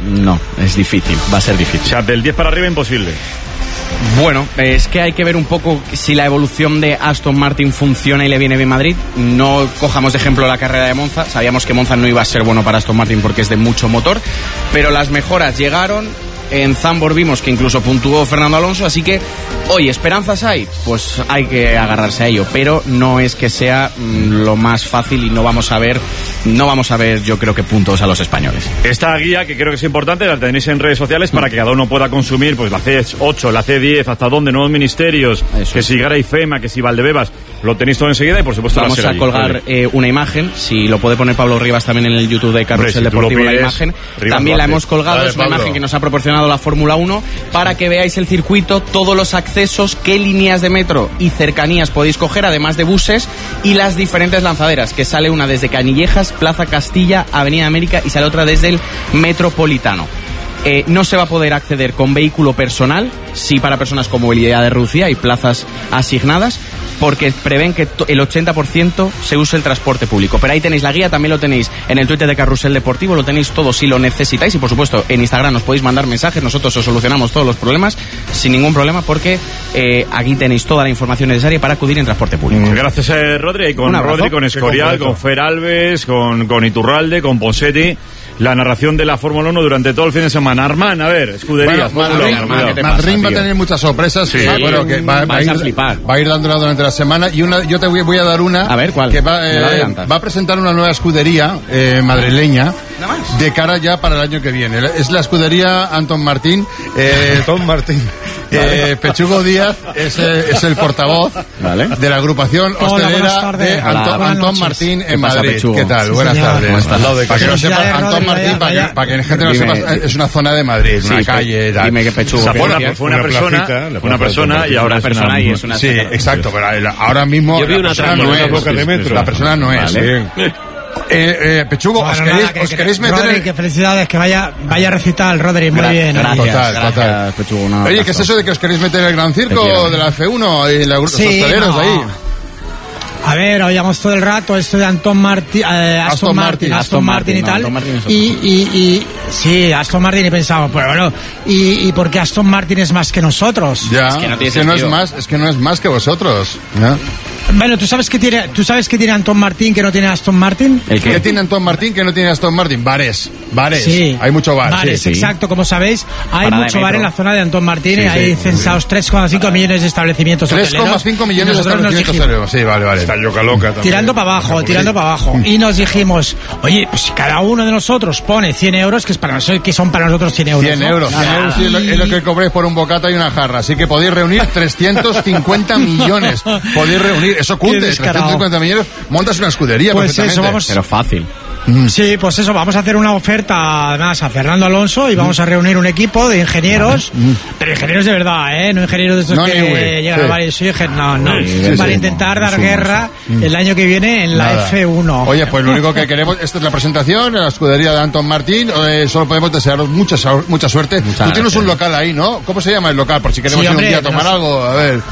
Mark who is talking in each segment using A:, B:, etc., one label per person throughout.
A: no, es difícil, va a ser difícil.
B: O sea, del 10 para arriba imposible.
A: Bueno, es que hay que ver un poco si la evolución de Aston Martin funciona y le viene bien Madrid. No cojamos de ejemplo la carrera de Monza. Sabíamos que Monza no iba a ser bueno para Aston Martin porque es de mucho motor, pero las mejoras llegaron. En Zandvoort vimos que incluso puntuó Fernando Alonso, así que, oye, ¿esperanzas hay? Pues hay que agarrarse a ello, pero no es que sea lo más fácil y no vamos a ver, yo creo que puntos a los españoles.
B: Esta guía, que creo que es importante, la tenéis en redes sociales para que cada uno pueda consumir pues la C8, la C10, hasta dónde, nuevos ministerios, eso, que si Gara y FEMA, que si Valdebebas, lo tenéis todo enseguida y por supuesto
A: vamos a colgar una imagen, si lo puede poner Pablo Rivas también en el YouTube de Carrusel Deportivo, la imagen, Rivas también la hemos colgado, es una imagen que nos ha proporcionado la Fórmula 1 para que veáis el circuito, todos los accesos, qué líneas de metro y cercanías podéis coger, además de buses, y las diferentes lanzaderas, que sale una desde Canillejas, Plaza Castilla, Avenida América, y sale otra desde el Metropolitano. No se va a poder acceder con vehículo personal, sí para personas con movilidad reducida y plazas asignadas, porque prevén que el 80% se use el transporte público. Pero ahí tenéis la guía, también lo tenéis en el Twitter de Carrusel Deportivo, lo tenéis todo si lo necesitáis, y por supuesto en Instagram nos podéis mandar mensajes, nosotros os solucionamos todos los problemas sin ningún problema, porque aquí tenéis toda la información necesaria para acudir en transporte público.
B: Gracias, Rodri, con Rodri, con Escorial, con Fer Alves, con Iturralde, con Ponsetti. La narración de la Fórmula 1 durante todo el fin de semana. Armán, a ver, escudería.
C: Bueno, Madrid va a tener muchas sorpresas. Sí, bueno, que va a ir dándola durante la semana. Y yo te voy a dar una.
A: A ver, ¿cuál?
C: Que va a presentar una nueva escudería madrileña de cara ya para el año que viene. Es la escudería Anton Martín.
D: Anton Martín.
C: Pechugo Díaz es el portavoz de la agrupación hostelera de Anton Martín en Madrid. ¿Qué tal? Sí, buenas tardes. Para que lo sepas, Anton Martín, para que la gente lo sepa, es una zona de Madrid, una calle.
A: Dime que Pechugo.
B: Fue una persona y ahora es una.
C: Sí, exacto, pero ahora mismo la persona no es. Pechugo, ¿os queréis meter
E: Rodri, que felicidades, que vaya a recitar Rodri, muy bien.
C: Total. Pechugo, oye, ¿qué es eso de que os queréis meter en el gran circo de la F1 y los hosteleros ahí?
E: A ver, oíamos todo el rato esto de Aston Martin y tal. Sí, Aston Martin, y pensamos, pero bueno, ¿y por qué Aston Martin es más que nosotros?
C: Ya, es que no es más que vosotros. ¿Ya?
E: Bueno, ¿tú sabes qué tiene Anton Martín que no tiene Aston Martin?
C: ¿Qué tiene Anton Martín que no tiene Aston Martin? Bares.
E: Sí.
C: Hay mucho bar.
E: Bares, exacto. Como sabéis, hay mucho bar en la zona de Anton Martín. Hay censados 3,5 millones de establecimientos hoteleros.
C: 3,5 millones de establecimientos hoteleros. Sí, vale. Está loca también.
E: Tirando para abajo. Y nos dijimos, oye, pues si cada uno de nosotros pone 100 euros, que son para nosotros 100 euros.
C: 100 euros. 100 euros es lo que cobréis por un bocata y una jarra. Así que podéis reunir 350 millones. Podéis reunir. Eso cunde, 350 millones, montas una escudería
E: pues
C: perfectamente.
E: Eso,
A: pero fácil.
E: Sí, pues eso, vamos a hacer una oferta además a Fernando Alonso y vamos a reunir un equipo de ingenieros, pero ingenieros de verdad, no ingenieros de estos que llegan a varios, para intentar dar guerra el año que viene en la F1.
C: Oye, pues lo único que queremos, esta es la presentación en la escudería de Anton Martín, solo podemos desearos mucha suerte. Tú tienes un local ahí, ¿no? ¿Cómo se llama el local? Por si queremos ir un día a tomar algo, a ver.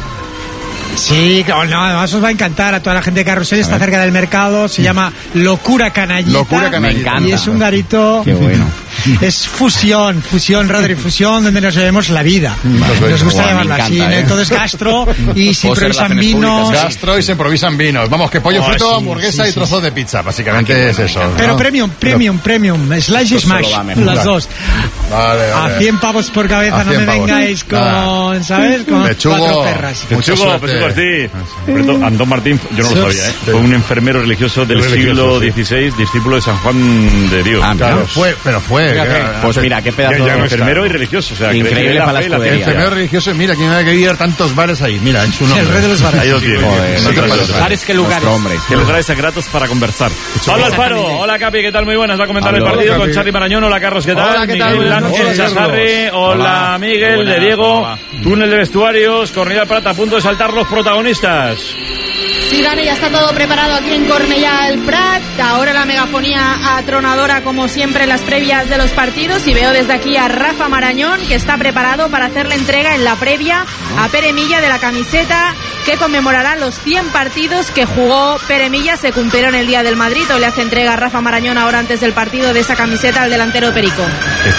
E: Sí, además os va a encantar a toda la gente de Carrusel, está cerca del mercado, se llama Locura Canallita.
A: Me encanta.
E: Y es un garito.
A: Qué bueno.
E: Es fusión, Rodri, donde nos llevemos la vida. Nos gusta llamarlo así. Entonces gastro y se improvisan vinos.
C: Gastro y se improvisan vinos. Vamos, que pollo frito, hamburguesa y trozos de pizza, básicamente es eso.
E: Pero premium, slash y smash, las dos.
C: Vale.
E: A 100 pavos por cabeza, no me vengáis con, ¿sabes? Con
C: Pechugo,
E: 4 perras.
B: Pechugo, sí. Anton Martín, yo no lo sabía, fue un enfermero religioso del siglo XVI, discípulo de San Juan de Dios.
C: Claro, fue.
A: Pues mira, qué pedazo de
B: enfermero y religioso, o sea,
A: increíble para la escudería.
C: Enfermero religioso, mira, quién ha querido ir a tantos bares ahí, mira, es un hombre.
E: El rey de los bares.
B: Ahí lo tienes.
A: ¿Bares qué lugares?
B: Que lugares secretos para conversar. Pablo Alfaro, hola Capi, ¿qué tal? Muy buenas, va a comentar el partido con Charly Marañón. Hola Carlos, ¿qué tal?
C: Hola, ¿qué tal?
B: Miguel Ángel Chazarri, hola Miguel, de Diego, túnel de vestuarios, Cornellà Prat, a punto de saltar los protagonistas.
F: Sí, Dani, ya está todo preparado aquí en Cornellà el Prat. Ahora la megafonía atronadora, como siempre, en las previas de los partidos. Y veo desde aquí a Rafa Marañón, que está preparado para hacer la entrega en la previa a Pere Milla de la camiseta que conmemorará los 100 partidos que jugó Pere Milla. Se cumplieron el día del Madrid. Hoy le hace entrega a Rafa Marañón ahora antes del partido de esa camiseta al delantero Perico.